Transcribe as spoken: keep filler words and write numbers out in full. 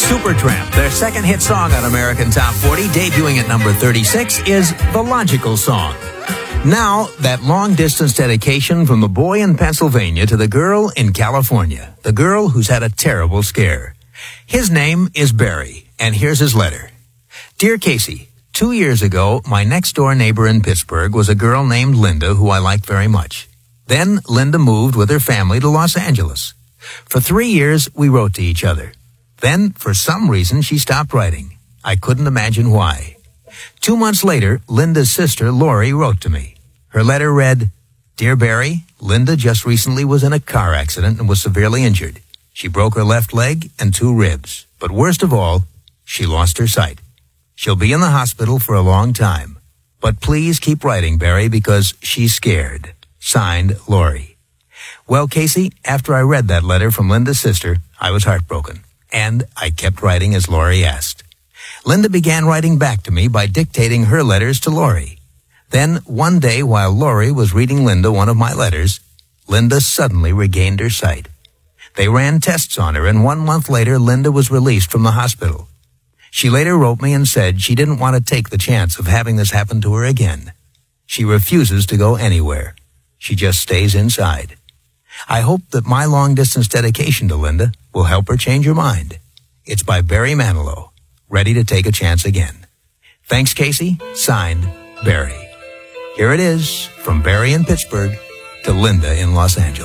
Supertramp, their second hit song on American Top forty, debuting at number thirty-six, is The Logical Song. Now, that long-distance dedication from the boy in Pennsylvania to the girl in California, the girl who's had a terrible scare. His name is Barry, and here's his letter. Dear Casey, two years ago, my next-door neighbor in Pittsburgh was a girl named Linda who I liked very much. Then, Linda moved with her family to Los Angeles. For three years, we wrote to each other. Then, for some reason, she stopped writing. I couldn't imagine why. Two months later, Linda's sister, Lori, wrote to me. Her letter read, Dear Barry, Linda just recently was in a car accident and was severely injured. She broke her left leg and two ribs. But worst of all, she lost her sight. She'll be in the hospital for a long time. But please keep writing, Barry, because she's scared. Signed, Lori. Well, Casey, after I read that letter from Linda's sister, I was heartbroken. And I kept writing as Lori asked. Linda began writing back to me by dictating her letters to Lori. Then, one day while Lori was reading Linda one of my letters, Linda suddenly regained her sight. They ran tests on her, and one month later, Linda was released from the hospital. She later wrote me and said she didn't want to take the chance of having this happen to her again. She refuses to go anywhere. She just stays inside. I hope that my long-distance dedication to Linda will help her change her mind. It's by Barry Manilow, ready to take a chance again. Thanks, Casey. Signed, Barry. Here it is, from Barry in Pittsburgh to Linda in Los Angeles.